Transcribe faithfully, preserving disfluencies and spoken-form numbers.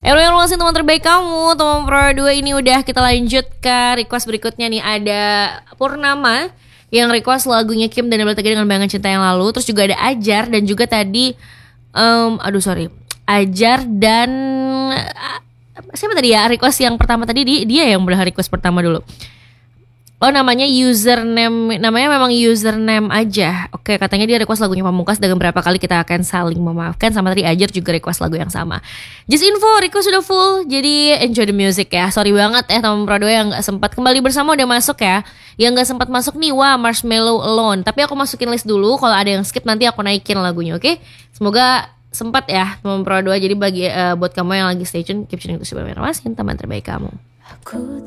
Evaluasi teman terbaik kamu, teman Pro dua ini udah kita lanjut ke request berikutnya nih. Ada Purnama yang request lagunya Kim dan Nabila Teganya dengan Bayangan Cinta Yang Lalu. Terus juga ada Ajar dan juga tadi um, Aduh sorry Ajar dan uh, siapa tadi ya request yang pertama tadi. Dia, dia yang boleh request pertama dulu. Oh namanya username, namanya memang username aja. Oke, katanya dia request lagunya Pamungkas dengan berapa kali kita akan saling memaafkan. Sama tadi Ajar juga request lagu yang sama. Just info, request sudah full. Jadi enjoy the music ya. Sorry banget ya teman Pro dua yang gak sempat kembali bersama udah masuk ya. Yang gak sempat masuk nih, wah Marshmallow Alone. Tapi aku masukin list dulu. Kalau ada yang skip nanti aku naikin lagunya, oke? Semoga sempat ya teman Pro dua. Jadi bagi uh, buat kamu yang lagi stay tune, keep tuning to Super Mermasin, teman terbaik kamu. Aku